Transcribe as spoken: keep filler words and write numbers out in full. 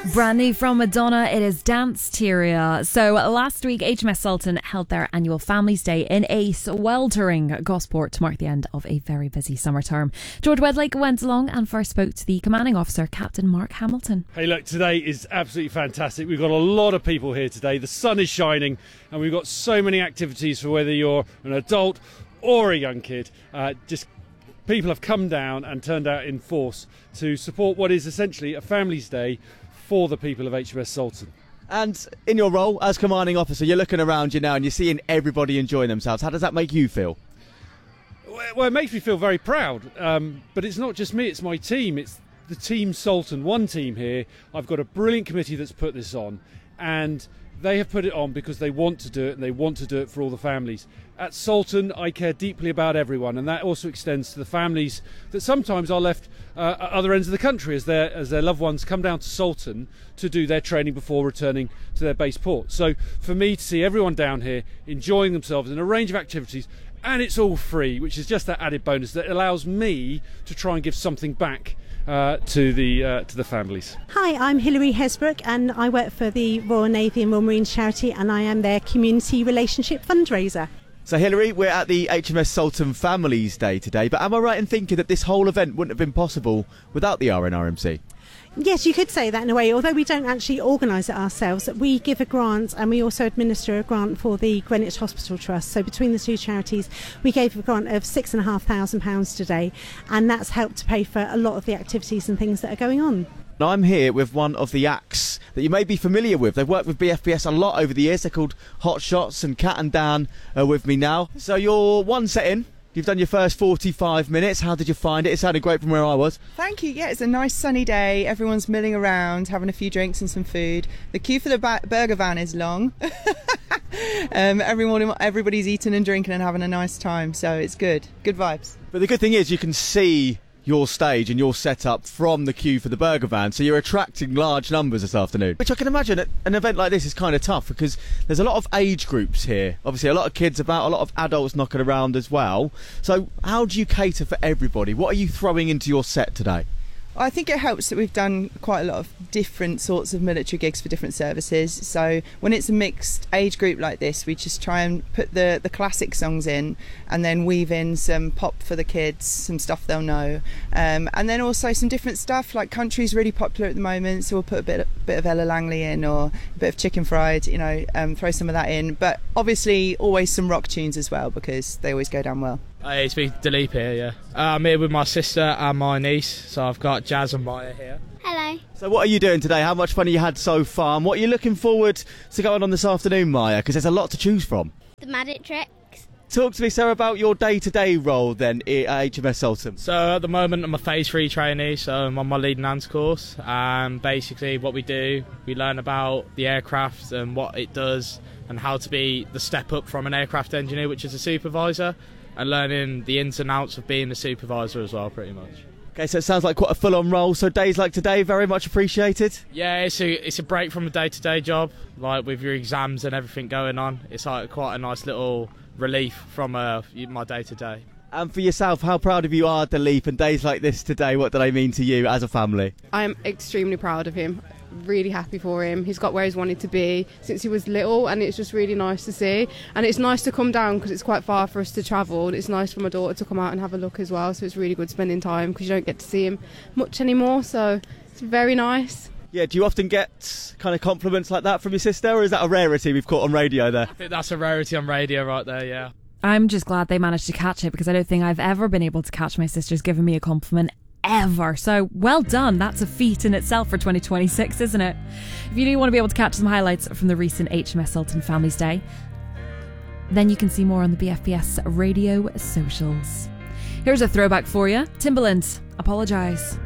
Brand new from Madonna, it is Danceteria. So last week, H M S Sultan held their annual Families Day in a sweltering Gosport to mark the end of a very busy summer term. George Wedlake went along and first spoke to the commanding officer, Captain Mark Hamilton. Hey look, today is absolutely fantastic. We've got a lot of people here today. The sun is shining and we've got so many activities for whether you're an adult or a young kid. Uh, just people have come down and turned out in force to support what is essentially a Families Day for the people of H M S Sultan. And in your role as commanding officer, you're looking around you now and you're seeing everybody enjoying themselves. How does that make you feel? Well, it makes me feel very proud, um, but it's not just me, it's my team. It's the Team Sultan, one team here. I've got a brilliant committee that's put this on, and they have put it on because they want to do it and they want to do it for all the families. At Sultan, I care deeply about everyone, and that also extends to the families that sometimes are left uh, at other ends of the country as their as their loved ones come down to Sultan to do their training before returning to their base port. So for me to see everyone down here enjoying themselves in a range of activities, and it's all free, which is just that added bonus that allows me to try and give something back Uh, to the uh, to the families. Hi, I'm Hilary Hesbrook and I work for the Royal Navy and Royal Marines charity, and I am their community relationship fundraiser. So Hilary, we're at the H M S Sultan Families Day today, but am I right in thinking that this whole event wouldn't have been possible without the R N R M C? Yes, you could say that in a way, although we don't actually organise it ourselves. We give a grant and we also administer a grant for the Greenwich Hospital Trust. So between the two charities, we gave a grant of six and a half thousand pounds today, and that's helped to pay for a lot of the activities and things that are going on. Now I'm here with one of the acts that you may be familiar with. They've worked with B F B S a lot over the years. They're called Hot Shots, and Cat and Dan are with me now. So you're one set in. You've done your first forty-five minutes. How did you find it? It sounded great from where I was. Thank you. Yeah, it's a nice sunny day. Everyone's milling around, having a few drinks and some food. The queue for the ba- burger van is long. um, everyone, everybody's eating and drinking and having a nice time, so it's good. Good vibes. But the good thing is you can see your stage and your setup from the queue for the burger van, so you're attracting large numbers this afternoon, which I can imagine at an event like this is kind of tough because there's a lot of age groups here, obviously a lot of kids about, a lot of adults knocking around as well. So how do you cater for everybody? What are you throwing into your set today? I think it helps that we've done quite a lot of different sorts of military gigs for different services. So when it's a mixed age group like this, we just try and put the, the classic songs in and then weave in some pop for the kids, some stuff they'll know. Um, and then also some different stuff, like country's really popular at the moment, so we'll put a bit, a bit of Ella Langley in, or a bit of Chicken Fried, you know, um, throw some of that in. But obviously always some rock tunes as well, because they always go down well. Hey, it's me, Dilip here, yeah. Uh, I'm here with my sister and my niece, so I've got Jazz and Maya here. Hello. So what are you doing today? How much fun have you had so far? And what are you looking forward to going on this afternoon, Maya? Because there's a lot to choose from. The magic tricks. Talk to me, Sarah, about your day-to-day role then at H M S Sultan. So at the moment I'm a phase three trainee, so I'm on my leading hands course, and basically what we do, we learn about the aircraft and what it does and how to be the step up from an aircraft engineer, which is a supervisor, and learning the ins and outs of being a supervisor as well, pretty much. Okay, so it sounds like quite a full-on role. So days like today, very much appreciated. Yeah, it's a it's a break from a day-to-day job, like with your exams and everything going on. It's like quite a nice little relief from uh, my day-to-day. And for yourself, how proud of you are, Dilip, and days like this today, what do they mean to you as a family? I am extremely proud of him. Really happy for him. He's got where he's wanted to be since he was little, and it's just really nice to see. And it's nice to come down because it's quite far for us to travel. It's nice for my daughter to come out and have a look as well, so it's really good spending time because you don't get to see him much anymore, so it's very nice. Yeah, do you often get kind of compliments like that from your sister, or is that a rarity we've caught on radio there? I think that's a rarity on radio right there, yeah. I'm just glad they managed to catch it, because I don't think I've ever been able to catch my sisters giving me a compliment ever. So well done. That's a feat in itself for twenty twenty-six, isn't it? If you do want to be able to catch some highlights from the recent H M S Sultan Families Day, then you can see more on the B F B S radio socials. Here's a throwback for you. Timbaland, Apologise.